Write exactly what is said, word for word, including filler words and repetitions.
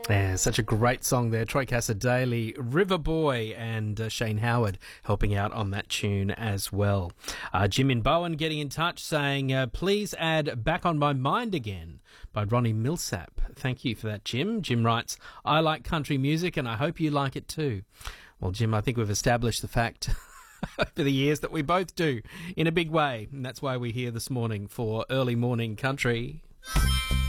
Yeah, such a great song there. Troy Cassar-Daley, River Boy, and uh, Shane Howard helping out on that tune as well. Uh, Jim in Bowen getting in touch saying, uh, please add Back on My Mind Again by Ronnie Millsap. Thank you for that, Jim. Jim writes, I like country music and I hope you like it too. Well, Jim, I think we've established the fact over the years that we both do in a big way. And that's why we're here this morning for Early Morning Country.